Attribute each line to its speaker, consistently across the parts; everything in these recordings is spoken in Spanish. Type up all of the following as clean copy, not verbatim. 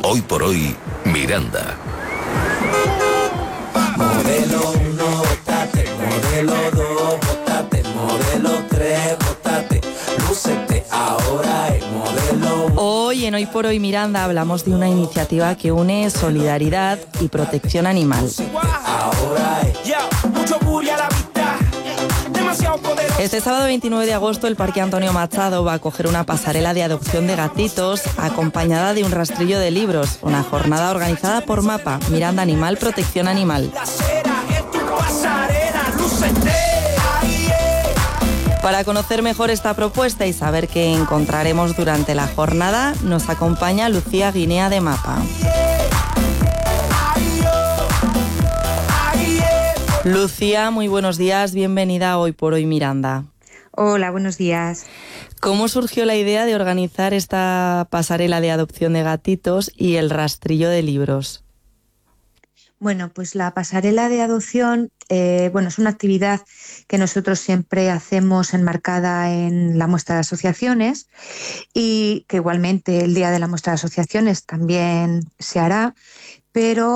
Speaker 1: Hoy por hoy, Miranda.
Speaker 2: Modelo 1, bótate, modelo 2, bótate, modelo 3, bótate, lúcete, ahora el modelo 1.
Speaker 3: Hoy en Hoy por Hoy Miranda hablamos de una iniciativa que une solidaridad y protección animal. Este sábado 29 de agosto el Parque Antonio Machado va a acoger una pasarela de adopción de gatitos acompañada de un rastrillo de libros, una jornada organizada por MAPA, Miranda Animal, Protección Animal. Para conocer mejor esta propuesta y saber qué encontraremos durante la jornada, nos acompaña Lucía Guinea de MAPA. Lucía, muy buenos días, bienvenida a Hoy por Hoy Miranda.
Speaker 4: Hola, buenos días.
Speaker 3: ¿Cómo surgió la idea de organizar esta pasarela de adopción de gatitos y el rastrillo de libros?
Speaker 4: Bueno, pues la pasarela de adopción, es una actividad que nosotros siempre hacemos enmarcada en la muestra de asociaciones y que igualmente el día de la muestra de asociaciones también se hará, pero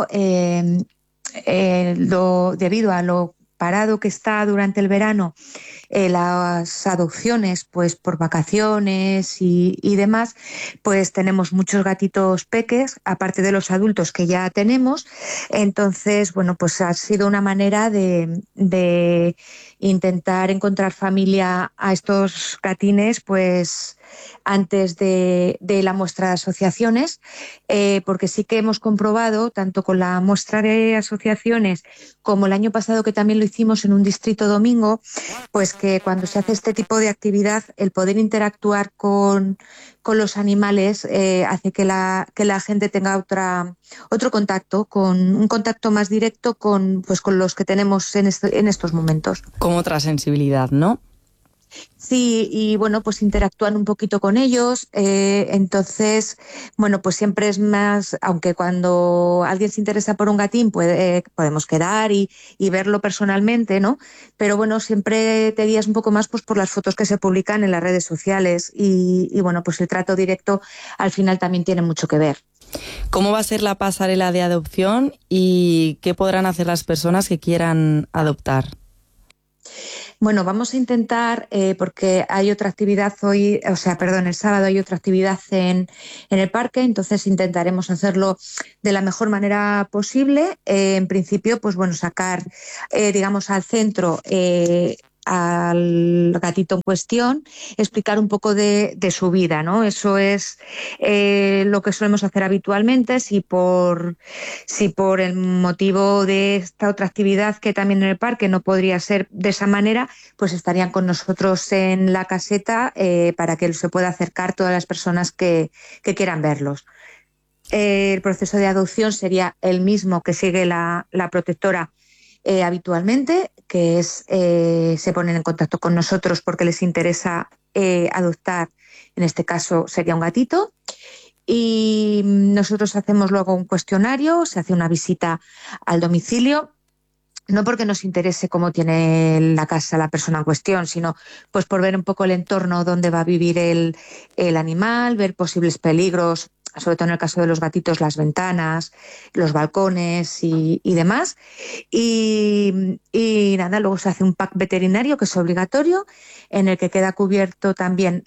Speaker 4: debido a lo parado que está durante el verano las adopciones, pues por vacaciones y demás, pues tenemos muchos gatitos peques, aparte de los adultos que ya tenemos. Entonces, pues ha sido una manera de intentar encontrar familia a estos gatines, pues antes de la muestra de asociaciones, porque sí que hemos comprobado, tanto con la muestra de asociaciones como el año pasado, que también lo hicimos en un distrito domingo, pues que cuando se hace este tipo de actividad, el poder interactuar con los animales hace que la gente tenga otro contacto, un contacto más directo con los que tenemos en estos momentos.
Speaker 3: Como otra sensibilidad, ¿no?
Speaker 4: Sí, y pues interactúan un poquito con ellos, entonces, pues siempre es más, aunque cuando alguien se interesa por un gatín podemos quedar y verlo personalmente, ¿no? Pero siempre te guías un poco más pues por las fotos que se publican en las redes sociales y pues el trato directo al final también tiene mucho que ver.
Speaker 3: ¿Cómo va a ser la pasarela de adopción y qué podrán hacer las personas que quieran adoptar?
Speaker 4: Bueno, vamos a intentar, porque hay otra actividad el sábado hay otra actividad en el parque, entonces intentaremos hacerlo de la mejor manera posible. En principio, sacar, al centro al gatito en cuestión, explicar un poco de su vida, ¿no? Eso es lo que solemos hacer habitualmente. Si por el motivo de esta otra actividad que también en el parque no podría ser de esa manera, pues estarían con nosotros en la caseta para que se pueda acercar todas las personas que quieran verlos. El proceso de adopción sería el mismo que sigue la protectora habitualmente, que es se ponen en contacto con nosotros porque les interesa adoptar, en este caso sería un gatito, y nosotros hacemos luego un cuestionario, se hace una visita al domicilio, no porque nos interese cómo tiene la casa la persona en cuestión, sino pues por ver un poco el entorno donde va a vivir el animal, ver posibles peligros, sobre todo en el caso de los gatitos, las ventanas, los balcones y demás. Y nada, luego se hace un pack veterinario que es obligatorio, en el que queda cubierto también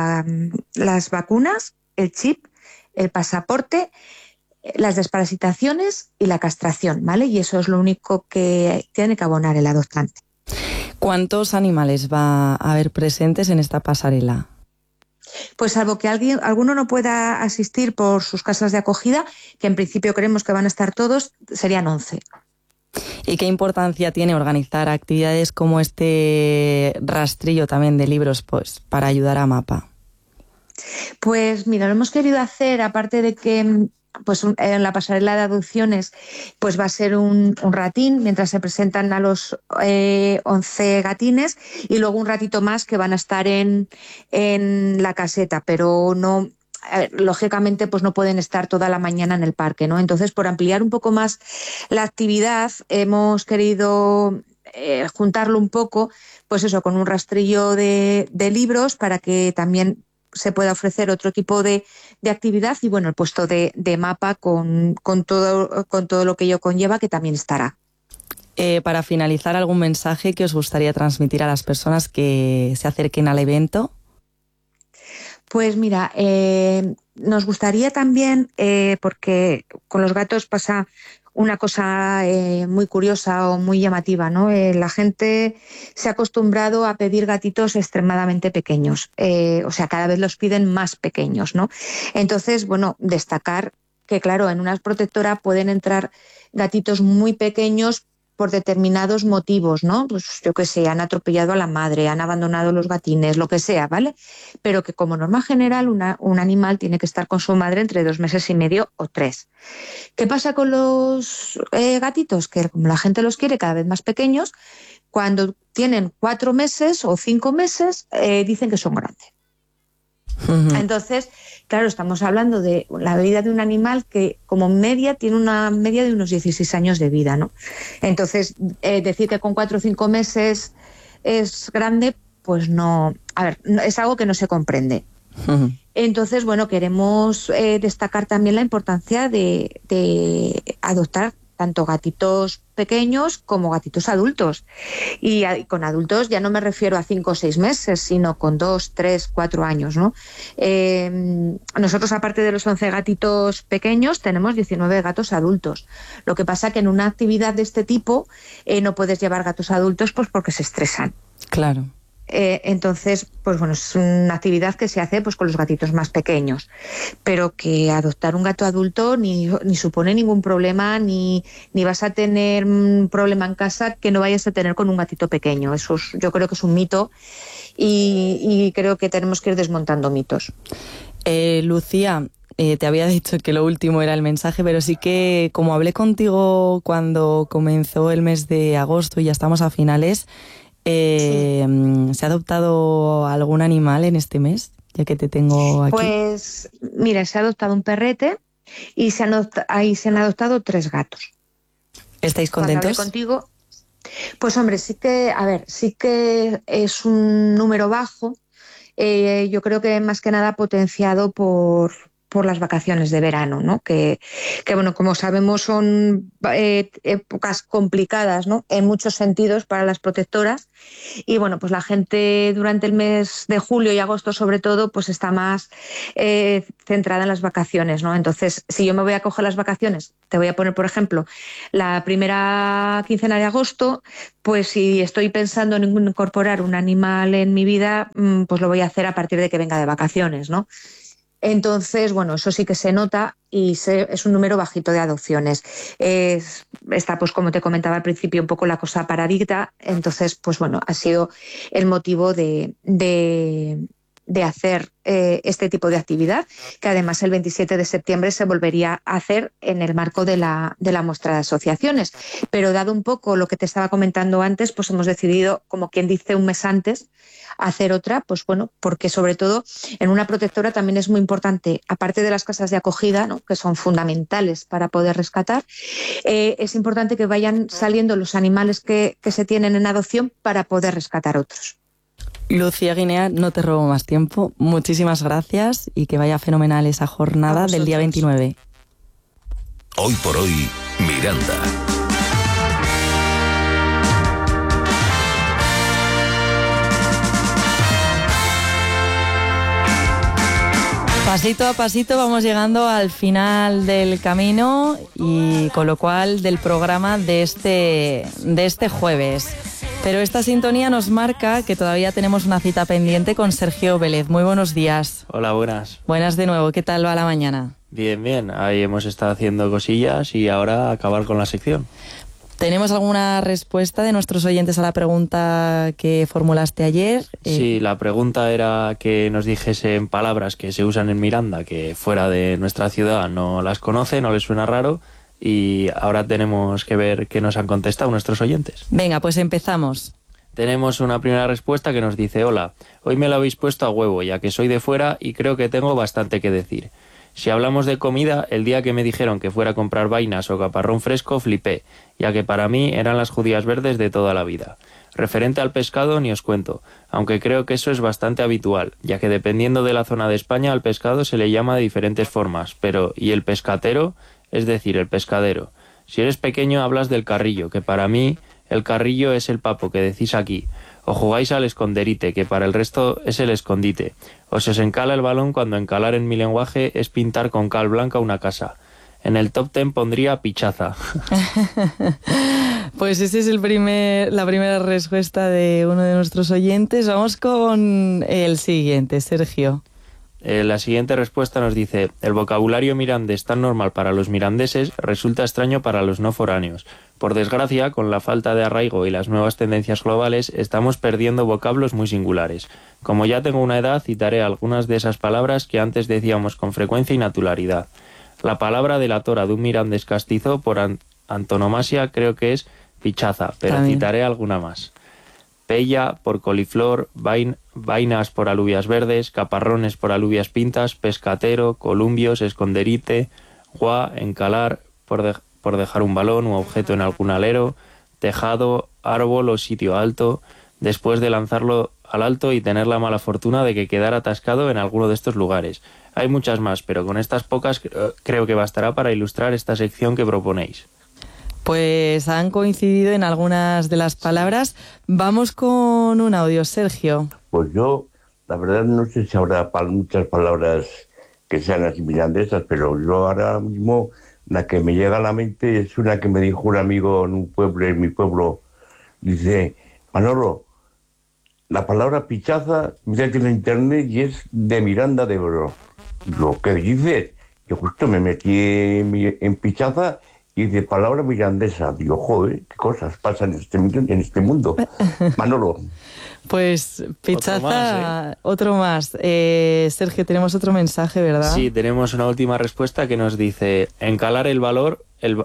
Speaker 4: las vacunas, el chip, el pasaporte, las desparasitaciones y la castración, ¿vale? Y eso es lo único que tiene que abonar el adoptante.
Speaker 3: ¿Cuántos animales va a haber presentes en esta pasarela?
Speaker 4: Pues salvo que alguno no pueda asistir por sus casas de acogida, que en principio creemos que van a estar todos, serían 11.
Speaker 3: ¿Y qué importancia tiene organizar actividades como este rastrillo también de libros, pues, para ayudar a MAPA?
Speaker 4: Pues mira, lo hemos querido hacer, aparte de que pues en la pasarela de adopciones pues va a ser un ratín mientras se presentan a los 11 gatines, y luego un ratito más que van a estar en la caseta, pero no, lógicamente pues no pueden estar toda la mañana en el parque, ¿no? Entonces, por ampliar un poco más la actividad, hemos querido juntarlo un poco, pues eso, con un rastrillo de libros, para que también se pueda ofrecer otro tipo de actividad y bueno, el puesto de mapa con todo lo que ello conlleva, que también estará.
Speaker 3: Para finalizar, ¿algún mensaje que os gustaría transmitir a las personas que se acerquen al evento?
Speaker 4: Pues mira, nos gustaría también, porque con los gatos pasa una cosa muy curiosa o muy llamativa, ¿no? La gente se ha acostumbrado a pedir gatitos extremadamente pequeños, o sea, cada vez los piden más pequeños, ¿no? Entonces, bueno, destacar que, claro, en una protectora pueden entrar gatitos muy pequeños por determinados motivos, ¿no? Pues yo qué sé, han atropellado a la madre, han abandonado los gatines, lo que sea, ¿vale? Pero que como norma general un animal tiene que estar con su madre entre 2 meses y medio o 3. ¿Qué pasa con los gatitos? Que como la gente los quiere cada vez más pequeños, cuando tienen 4 meses o 5 meses, dicen que son grandes. Entonces, claro, estamos hablando de la vida de un animal que como media tiene una media de unos 16 años de vida, ¿no? Entonces, decir que con 4 o 5 meses es grande, pues no, a ver, es algo que no se comprende. Entonces, bueno, queremos destacar también la importancia de adoptar tanto gatitos pequeños como gatitos adultos. Y con adultos ya no me refiero a 5 o 6 meses, sino con 2, 3, 4 años, ¿no? Nosotros, aparte de los 11 gatitos pequeños, tenemos 19 gatos adultos. Lo que pasa que en una actividad de este tipo no puedes llevar gatos adultos pues porque se estresan.
Speaker 3: Claro.
Speaker 4: Entonces, pues bueno, es una actividad que se hace pues con los gatitos más pequeños, pero que adoptar un gato adulto ni supone ningún problema, ni vas a tener un problema en casa que no vayas a tener con un gatito pequeño. Eso yo creo que es un mito y creo que tenemos que ir desmontando mitos.
Speaker 3: Lucía, te había dicho que lo último era el mensaje, pero sí que como hablé contigo cuando comenzó el mes de agosto y ya estamos a finales, ¿se ha adoptado algún animal en este mes, ya que te tengo aquí?
Speaker 4: Pues mira, se ha adoptado un perrete y se han adoptado 3 gatos.
Speaker 3: ¿Estáis contentos?
Speaker 4: Cuando hablé contigo, pues hombre, sí que es un número bajo. Yo creo que más que nada potenciado por las vacaciones de verano, ¿no? Que bueno, como sabemos son épocas complicadas, ¿no? En muchos sentidos para las protectoras y bueno, pues la gente durante el mes de julio y agosto sobre todo pues está más centrada en las vacaciones, ¿no? Entonces, si yo me voy a coger las vacaciones, te voy a poner por ejemplo la primera quincena de agosto, pues si estoy pensando en incorporar un animal en mi vida, pues lo voy a hacer a partir de que venga de vacaciones, ¿no? Entonces, bueno, eso sí que se nota y es un número bajito de adopciones. Está, pues como te comentaba al principio, un poco la cosa paradita. Entonces, pues bueno, ha sido el motivo de hacer este tipo de actividad, que además el 27 de septiembre se volvería a hacer en el marco de la muestra de asociaciones. Pero dado un poco lo que te estaba comentando antes, pues hemos decidido, como quien dice, un mes antes, hacer otra, pues bueno, porque sobre todo en una protectora también es muy importante, aparte de las casas de acogida, ¿no?, que son fundamentales para poder rescatar, es importante que vayan saliendo los animales que se tienen en adopción para poder rescatar otros.
Speaker 3: Lucía Guinea, no te robo más tiempo. Muchísimas gracias y que vaya fenomenal esa jornada del día 29.
Speaker 1: Hoy por hoy, Miranda.
Speaker 3: Pasito a pasito vamos llegando al final del camino y con lo cual del programa de este jueves. Pero esta sintonía nos marca que todavía tenemos una cita pendiente con Sergio Vélez. Muy buenos días.
Speaker 5: Hola, buenas.
Speaker 3: Buenas de nuevo. ¿Qué tal va la mañana?
Speaker 5: Bien, bien. Ahí hemos estado haciendo cosillas y ahora acabar con la sección.
Speaker 3: ¿Tenemos alguna respuesta de nuestros oyentes a la pregunta que formulaste ayer?
Speaker 5: Sí, la pregunta era que nos dijesen palabras que se usan en Miranda, que fuera de nuestra ciudad no las conoce, no les suena raro, y ahora tenemos que ver qué nos han contestado nuestros oyentes.
Speaker 3: Venga, pues empezamos.
Speaker 5: Tenemos una primera respuesta que nos dice: hola, hoy me lo habéis puesto a huevo, ya que soy de fuera y creo que tengo bastante que decir. Si hablamos de comida, el día que me dijeron que fuera a comprar vainas o caparrón fresco, flipé, ya que para mí eran las judías verdes de toda la vida. Referente al pescado, ni os cuento, aunque creo que eso es bastante habitual, ya que dependiendo de la zona de España al pescado se le llama de diferentes formas, pero ¿y el pescatero? Es decir, el pescadero. Si eres pequeño hablas del carrillo, que para mí el carrillo es el papo que decís aquí, o jugáis al esconderite, que para el resto es el escondite, o se os encala el balón cuando encalar en mi lenguaje es pintar con cal blanca una casa. En el top 10 pondría pichaza.
Speaker 3: Pues esa es la primera respuesta de uno de nuestros oyentes. Vamos con el siguiente, Sergio.
Speaker 5: La siguiente respuesta nos dice: el vocabulario mirandés tan normal para los mirandeses resulta extraño para los no foráneos. Por desgracia, con la falta de arraigo y las nuevas tendencias globales, estamos perdiendo vocablos muy singulares. Como ya tengo una edad, citaré algunas de esas palabras que antes decíamos con frecuencia y naturalidad. La palabra delatora de un mirandés castizo por antonomasia creo que es pichaza, pero también citaré alguna más. Pella por coliflor, vainas por alubias verdes, caparrones por alubias pintas, pescatero, columbios, esconderite, guá, encalar por dejar un balón u objeto en algún alero, tejado, árbol o sitio alto, después de lanzarlo al alto y tener la mala fortuna de que quedara atascado en alguno de estos lugares. Hay muchas más, pero con estas pocas creo que bastará para ilustrar esta sección que proponéis.
Speaker 3: Pues han coincidido en algunas de las palabras. Vamos con un audio, Sergio.
Speaker 6: Pues yo, la verdad, no sé si habrá muchas palabras que sean así mirandesas, pero yo ahora mismo la que me llega a la mente es una que me dijo un amigo en mi pueblo. Dice: Manolo, la palabra pichaza, mira que en internet y es de Miranda de Ebro. Lo que dices, yo justo me metí en pichaza y de palabra mirandesa. Digo, joder, qué cosas pasan en este mundo. Manolo.
Speaker 3: Pues pichaza, otro más. Sergio, tenemos otro mensaje, ¿verdad?
Speaker 5: Sí, tenemos una última respuesta que nos dice: encalar el balón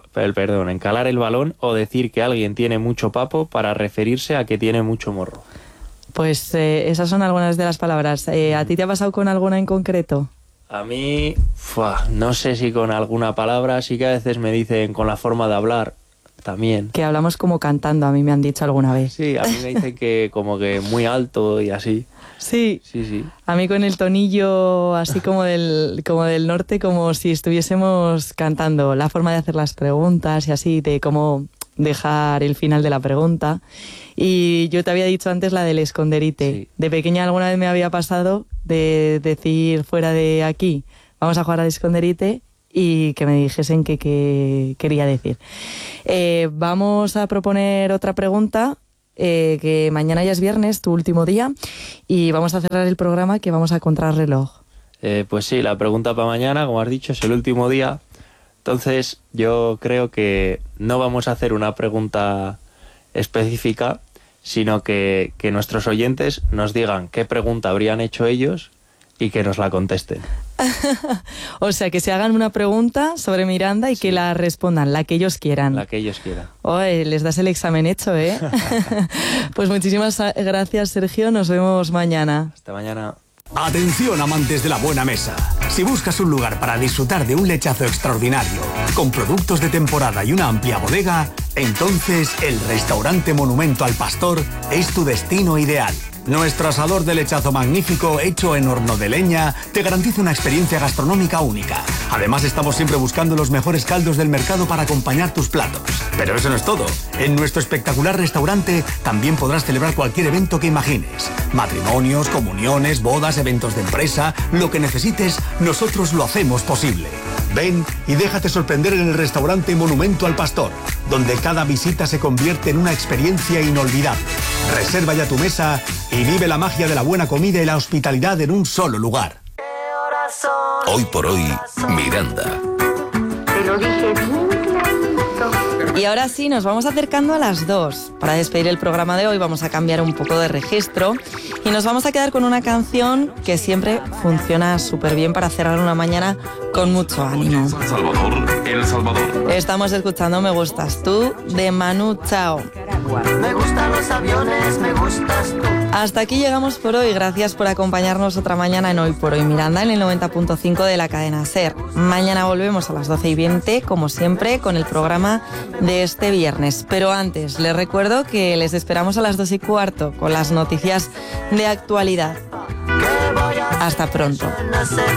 Speaker 5: o decir que alguien tiene mucho papo para referirse a que tiene mucho morro.
Speaker 3: Pues esas son algunas de las palabras. ¿A ti te ha pasado con alguna en concreto?
Speaker 5: A mí, no sé si con alguna palabra, sí que a veces me dicen con la forma de hablar también.
Speaker 3: Que hablamos como cantando, a mí me han dicho alguna vez.
Speaker 5: Sí, a mí me dicen que como que muy alto y así.
Speaker 3: Sí.
Speaker 5: Sí.
Speaker 3: A mí con el tonillo así como del norte, como si estuviésemos cantando, la forma de hacer las preguntas y así, de cómo dejar el final de la pregunta. Y yo te había dicho antes la del esconderite. Sí. De pequeña alguna vez me había pasado de decir fuera de aquí, vamos a jugar al esconderite, y que me dijesen qué quería decir. Vamos a proponer otra pregunta, que mañana ya es viernes, tu último día, y vamos a cerrar el programa, que vamos a contrarreloj.
Speaker 5: Pues sí, la pregunta para mañana, como has dicho, es el último día. Entonces yo creo que no vamos a hacer una pregunta específica, sino que nuestros oyentes nos digan qué pregunta habrían hecho ellos y que nos la contesten.
Speaker 3: O sea, que se hagan una pregunta sobre Miranda y sí, que la respondan, la que ellos quieran.
Speaker 5: La que ellos quieran.
Speaker 3: Oye, les das el examen hecho, ¿eh? Pues muchísimas gracias, Sergio. Nos vemos mañana.
Speaker 5: Hasta mañana.
Speaker 7: Atención, amantes de la buena mesa. Si buscas un lugar para disfrutar de un lechazo extraordinario, con productos de temporada y una amplia bodega, entonces el restaurante Monumento al Pastor es tu destino ideal. Nuestro asador de lechazo magnífico, hecho en horno de leña, te garantiza una experiencia gastronómica única. Además, estamos siempre buscando los mejores caldos del mercado para acompañar tus platos. Pero eso no es todo. En nuestro espectacular restaurante también podrás celebrar cualquier evento que imagines. Matrimonios, comuniones, bodas, eventos de empresa, lo que necesites, nosotros lo hacemos posible. Ven y déjate sorprender en el restaurante Monumento al Pastor, donde cada visita se convierte en una experiencia inolvidable. Reserva ya tu mesa y vive la magia de la buena comida y la hospitalidad en un solo lugar.
Speaker 1: Hoy por hoy, Miranda.
Speaker 4: Te lo dije bien clarito.
Speaker 3: Y ahora sí, nos vamos acercando a las 2. Para despedir el programa de hoy vamos a cambiar un poco de registro y nos vamos a quedar con una canción que siempre funciona súper bien para cerrar una mañana con mucho ánimo.
Speaker 1: El Salvador.
Speaker 3: Estamos escuchando Me Gustas Tú, de Manu Chao.
Speaker 8: agua. Me gustan los aviones, me gustas tú.
Speaker 3: Hasta aquí llegamos por hoy. Gracias por acompañarnos otra mañana en Hoy por Hoy Miranda en el 90.5 de la cadena SER. Mañana volvemos a las 12:20, como siempre, con el programa de este viernes. Pero antes, les recuerdo que les esperamos a las 2:15 con las noticias de actualidad. Hasta pronto.